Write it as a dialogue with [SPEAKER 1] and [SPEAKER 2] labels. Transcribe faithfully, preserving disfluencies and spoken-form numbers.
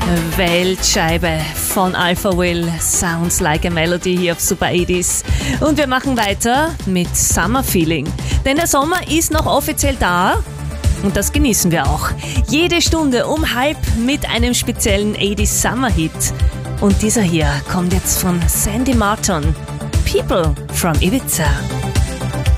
[SPEAKER 1] Weltscheibe von Alpha Will, Sounds Like a Melody hier auf Super achtziger. Und wir machen weiter mit Summer Feeling. Denn der Sommer ist noch offiziell da und das genießen wir auch. Jede Stunde um halb mit einem speziellen achtziger Summer Hit. Und dieser hier kommt jetzt von Sandy Martin, People from Ibiza.